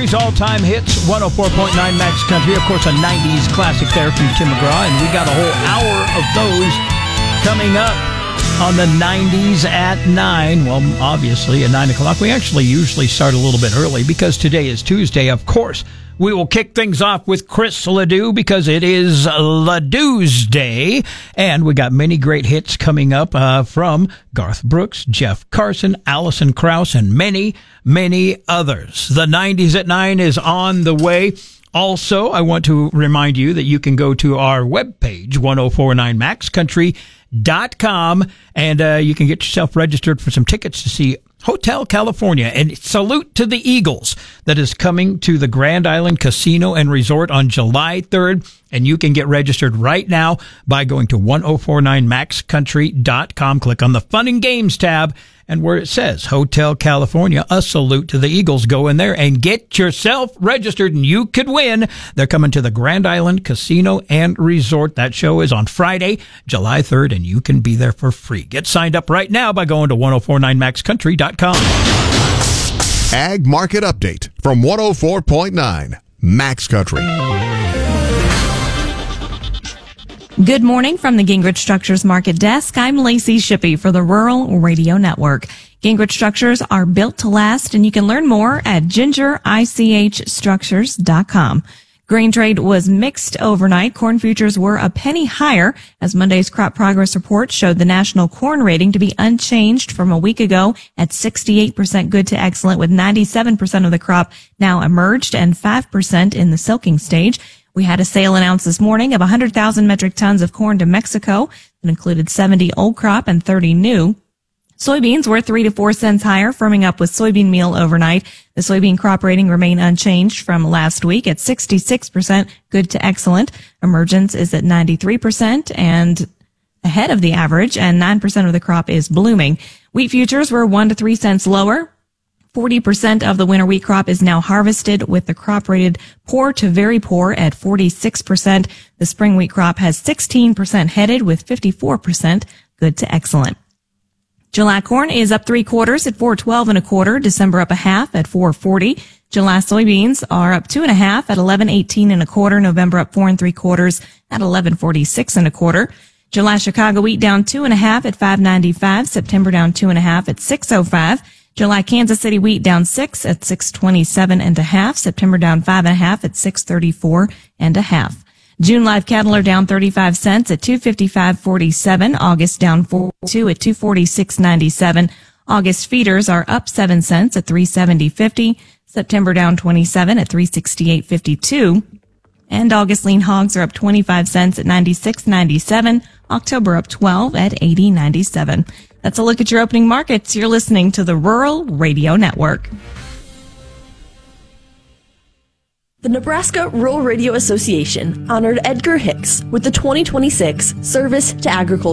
Country's all-time hits, 104.9 Max Country. Of course, a 90s classic there from Tim McGraw, and we got a whole hour of those coming up on the 90s at 9. Well, obviously, at 9 o'clock. We actually usually start a little bit early because today is Tuesday, of course. We will kick things off with Chris Ledoux because it is Ledoux's Day, and we got many great hits coming up from Garth Brooks, Jeff Carson, Alison Krauss, and many, many others. The 90s at 9 is on the way. Also, I want to remind you that you can go to our webpage, 1049maxcountry.com, and you can get yourself registered for some tickets to see Hotel California, and salute to the Eagles that is coming to the Grand Island Casino and Resort on July 3rd. And you can get registered right now by going to 1049maxcountry.com. Click on the Fun and Games tab, and where it says Hotel California, a salute to the Eagles, go in there and get yourself registered, and you could win. They're coming to the Grand Island Casino and Resort. That show is on Friday, July 3rd, and you can be there for free. Get signed up right now by going to 1049maxcountry.com. Ag Market Update from 104.9 Max Country. Good morning from the Gingrich Structures Market Desk. I'm Lacey Shippey for the Rural Radio Network. Gingrich Structures are built to last, and you can learn more at gingerichstructures.com. Grain trade was mixed overnight. Corn futures were a penny higher as Monday's crop progress report showed the national corn rating to be unchanged from a week ago at 68% good to excellent, with 97% of the crop now emerged and 5% in the silking stage. We had a sale announced this morning of 100,000 metric tons of corn to Mexico. It included 70 old crop and 30 new. Soybeans were 3 to 4 cents higher, firming up with soybean meal overnight. The soybean crop rating remained unchanged from last week at 66% good to excellent. Emergence is at 93% and ahead of the average, and 9% of the crop is blooming. Wheat futures were 1 to 3 cents lower. 40% of the winter wheat crop is now harvested, with the crop rated poor to very poor at 46%. The spring wheat crop has 16% headed, with 54% good to excellent. July corn is up 3/4 at 4.12 1/4. December up 1/2 at 4.40. July soybeans are up 2 1/2 at 11.18 1/4. November up 4 3/4 at 11.46 1/4. July Chicago wheat down 2 1/2 at 5.95. September down 2 1/2 at 6.05. July Kansas City wheat down 6 at 6.27 1/2. September down 5 1/2 at 6.34 1/2. June live cattle are down 35 cents at 255.47. August down 42 at 246.97. August feeders are up 7 cents at 370.50. September down 27 at 368.52. And August lean hogs are up 25 cents at 96.97. October up 12 at 80.97. That's a look at your opening markets. You're listening to the Rural Radio Network. The Nebraska Rural Radio Association honored Edgar Hicks with the 2026 Service to Agriculture